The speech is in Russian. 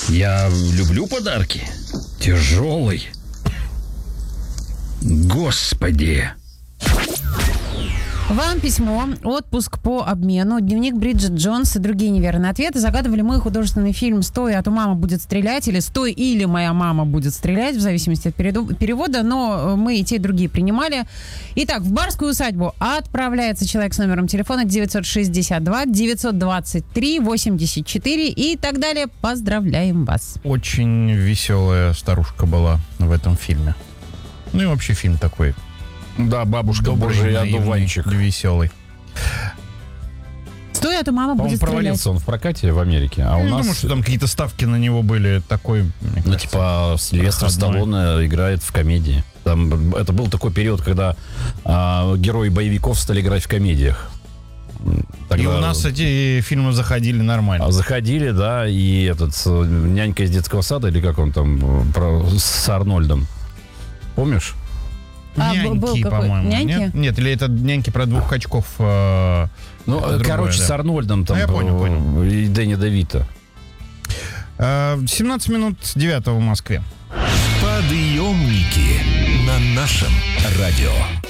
Я люблю подарки. Тяжелый. Господи. Вам письмо, отпуск по обмену, дневник Бриджит Джонс и другие неверные ответы. Загадывали мы художественный фильм «Стой, а то мама будет стрелять» или «Стой, или моя мама будет стрелять», в зависимости от перевода, но мы и те, и другие принимали. Итак, в Барскую усадьбу отправляется человек с номером телефона 962-923-84 и так далее. Поздравляем вас. Очень веселая старушка была в этом фильме. Ну и вообще фильм такой. Да, бабушка Божий одуванчик. Веселый. «Стой, а то мама будет стрелять». Провалился он в прокате в Америке, а у нас... Потому что там какие-то ставки на него были такой... Ну, типа, Сильвестр Сталлоне играет в комедии. Там, это был такой период, когда герои боевиков стали играть в комедиях. Тогда... И у нас эти фильмы заходили нормально. Заходили, да, и этот «Нянька из детского сада», или как он там, с Арнольдом. Помнишь? Няньки, по-моему. Няньки? Нет, или это «Няньки» про двух качков. Ну, короче, да. с Арнольдом там. Я понял. И Дэнни Девито. 17 минут 9 в Москве. Подъемники на нашем радио.